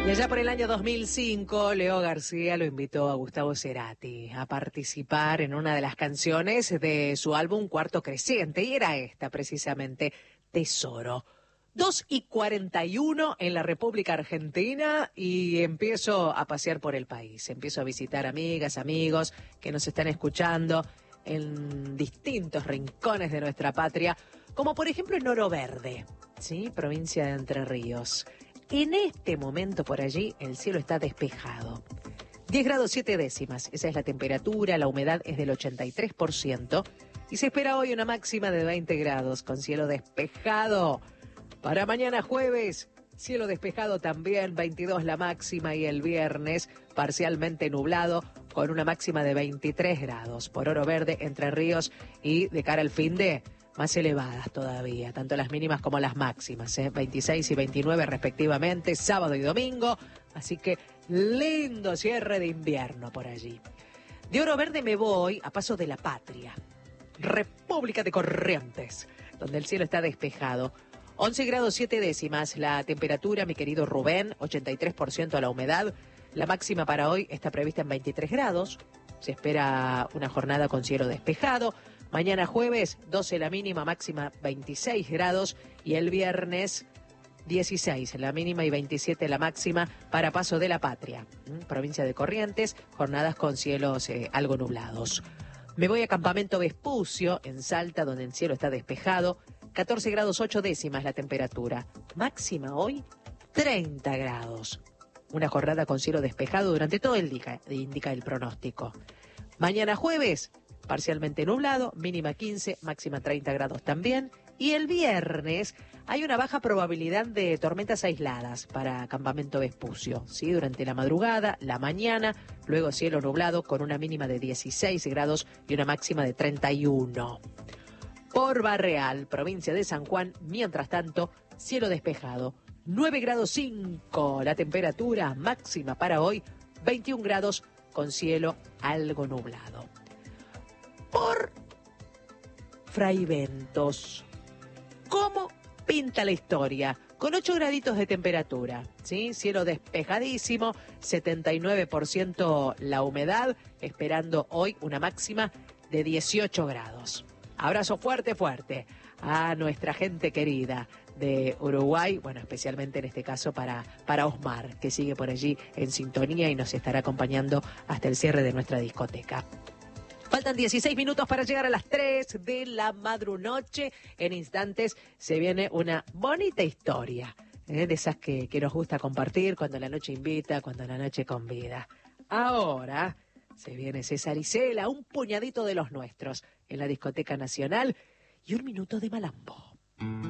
Y allá por el año 2005, Leo García lo invitó a Gustavo Cerati a participar en una de las canciones de su álbum Cuarto Creciente, y era esta precisamente, Tesoro. 2:41 en la República Argentina y empiezo a pasear por el país. Empiezo a visitar amigas, amigos que nos están escuchando en distintos rincones de nuestra patria, como por ejemplo en Oro Verde, ¿sí? Provincia de Entre Ríos. En este momento por allí el cielo está despejado. 10 grados 7 décimas, esa es la temperatura, la humedad es del 83% y se espera hoy una máxima de 20 grados con cielo despejado. Para mañana jueves, cielo despejado también, 22 la máxima, y el viernes parcialmente nublado con una máxima de 23 grados. Por Oro Verde, Entre Ríos, y de cara al fin de más elevadas todavía, tanto las mínimas como las máximas, 26 y 29 respectivamente, sábado y domingo, así que lindo cierre de invierno por allí. De Oro Verde me voy a Paso de la Patria, República de Corrientes, donde el cielo está despejado. 11 grados 7 décimas la temperatura, mi querido Rubén, 83% la humedad. La máxima para hoy está prevista en 23 grados. Se espera una jornada con cielo despejado. Mañana jueves, 12 la mínima, máxima 26 grados. Y el viernes, 16 la mínima y 27 la máxima para Paso de la Patria, provincia de Corrientes, jornadas con cielos algo nublados. Me voy a Campamento Vespucio, en Salta, donde el cielo está despejado. 14 grados 8 décimas la temperatura. Máxima hoy, 30 grados. Una jornada con cielo despejado durante todo el día, indica el pronóstico. Mañana jueves, parcialmente nublado, mínima 15, máxima 30 grados también. Y el viernes hay una baja probabilidad de tormentas aisladas para Campamento Vespucio, ¿sí? Durante la madrugada, la mañana, luego cielo nublado con una mínima de 16 grados y una máxima de 31. Por Barreal, provincia de San Juan, mientras tanto, cielo despejado. 9 grados 5 la temperatura, máxima para hoy, 21 grados con cielo algo nublado. Por Fraiventos, ¿cómo pinta la historia? Con 8 graditos de temperatura, ¿sí? Cielo despejadísimo, 79% la humedad, esperando hoy una máxima de 18 grados. Abrazo fuerte, fuerte a nuestra gente querida de Uruguay, bueno, especialmente en este caso para Osmar, que sigue por allí en sintonía y nos estará acompañando hasta el cierre de nuestra discoteca. Faltan 16 minutos para llegar a las 3 de la madrunoche. En instantes se viene una bonita historia, de esas que nos gusta compartir cuando la noche invita, cuando la noche convida. Ahora se viene César Isela, un puñadito de los nuestros en la Discoteca Nacional y un minuto de Malambo.